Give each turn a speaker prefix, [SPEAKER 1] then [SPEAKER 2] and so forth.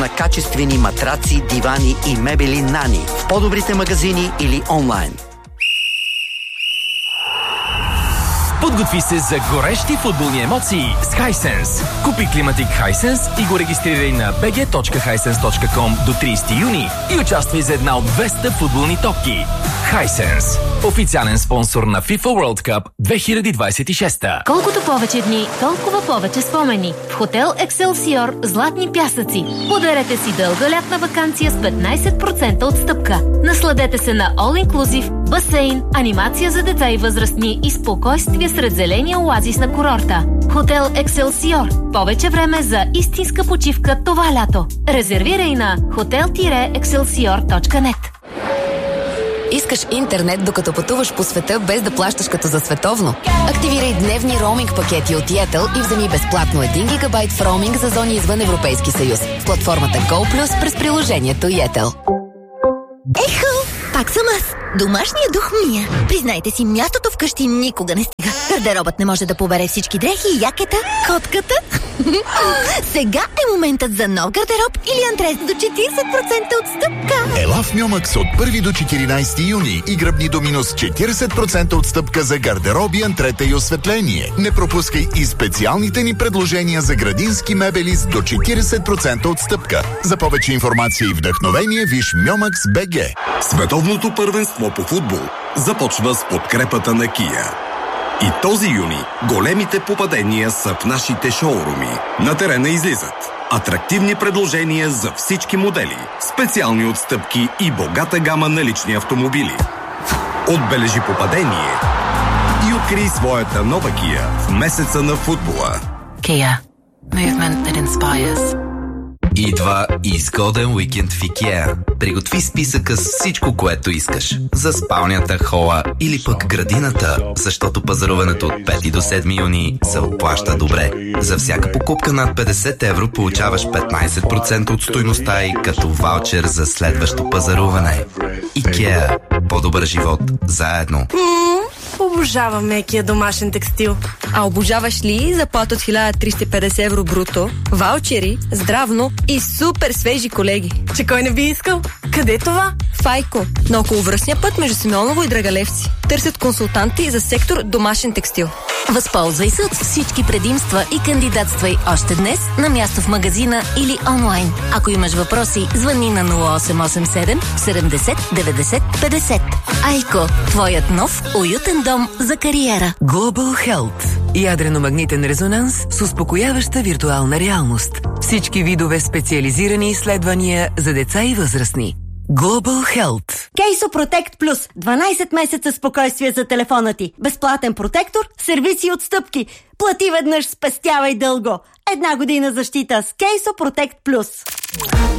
[SPEAKER 1] на качествени матраци, дивани и мебели Нани в по-добрите магазини или онлайн.
[SPEAKER 2] Подготви се за горещи футболни емоции с Hisense. Купи климатик Hisense и го регистрирай на bg.hisense.com до 30 юни и участвай за една от 200 футболни топки. Hisense. Официален спонсор на FIFA World Cup 2026.
[SPEAKER 3] Колкото повече дни, толкова повече спомени. В хотел Excelsior Златни пясъци. Подарете си дълга лятна ваканция с 15% отстъпка. Насладете се на all-inclusive, басейн, анимация за деца и възрастни и спокойствие сред зеления оазис на курорта. Хотел Excelsior. Повече време за истинска почивка това лято. Резервирай на hotel-excelsior.net.
[SPEAKER 4] Искаш интернет, докато пътуваш по света, без да плащаш като за световно? Активирай дневни роуминг пакети от Yettel и вземи безплатно 1 гигабайт в роуминг за зони извън Европейски съюз в платформата GoPlus през приложението Yettel.
[SPEAKER 5] Ехо! Пак съм аз. Домашният дух Мия. Признайте си, мястото вкъщи никога не стига. Гардеробът не може да побере всички дрехи и якета. Котката. Сега е моментът за нов гардероб или антрес до 40% отстъпка.
[SPEAKER 6] Ела в Мьомакс от 1 до 14 юни и гръбни до минус 40% отстъпка за гардероби, антрета и осветление. Не пропускай и специалните ни предложения за градински мебели с до 40% отстъпка. За повече информация и вдъхновение виж Мьомакс БГ.
[SPEAKER 7] Световното първенство по футбол започва с подкрепата на Kia. И този юни големите попадения са в нашите шоуруми. На терена излизат атрактивни предложения за всички модели, специални отстъпки и богата гама на лични автомобили. Отбележи попадение и открий своята нова Kia в месеца на футбола.
[SPEAKER 8] Kia. Movement that inspires.
[SPEAKER 9] Идва изгоден уикенд в IKEA. Приготви списъка с всичко, което искаш. За спалнята, хола или пък градината, защото пазаруването от 5 до 7 юни се отплаща добре. За всяка покупка над 50 евро получаваш 15% от стойността и като ваучер за следващо пазаруване. IKEA. По-добър живот заедно.
[SPEAKER 10] Обожавам мекия домашен текстил.
[SPEAKER 11] А обожаваш ли заплата от 1350 евро бруто, ваучери, здравно и супер свежи колеги?
[SPEAKER 10] Че кой не би искал? Къде е това?
[SPEAKER 11] Файко, на околовръстния път между Симеоново и Драгалевци. Търсят консултанти за сектор домашен текстил.
[SPEAKER 3] Възползвай се от всички предимства и кандидатствай още днес на място в магазина или онлайн. Ако имаш въпроси, звъни на 0887 70 90 50. Айко, твоят нов уютен дом за кариера.
[SPEAKER 12] Global Health. Ядрено-магнитен резонанс с успокояваща виртуална реалност. Всички видове специализирани изследвания за деца и възрастни. Global Health.
[SPEAKER 13] Кейсо Протект Плюс. 12 месеца спокойствие за телефона ти. Безплатен протектор, сервиси и отстъпки. Плати веднъж, спестявай дълго. 1 година защита с Кейсо Протект Плюс.